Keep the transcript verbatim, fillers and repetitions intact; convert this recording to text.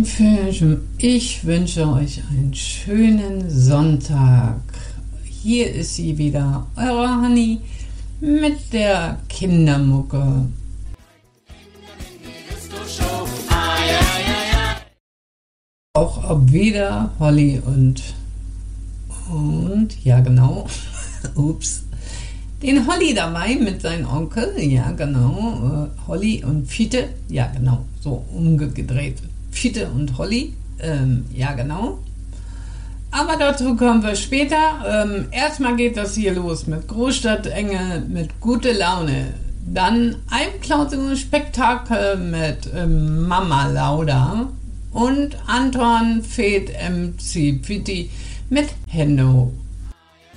lieben Fans, ich wünsche euch einen schönen Sonntag. Hier ist sie wieder, eure Honey mit der Kindermucke. Auch ob wieder Holly und und ja genau, ups, den Holly dabei mit seinem Onkel, ja genau, äh, Holly und Fiete, ja genau, so umgedreht, Fiete und Holly, ähm, ja genau. Aber dazu kommen wir später. Ähm, erstmal geht das hier los mit Großstadtengel, mit gute Laune. Dann ein Spektakel mit ähm, Mama Lauda und Anton Fed M C Pitti mit Hendo.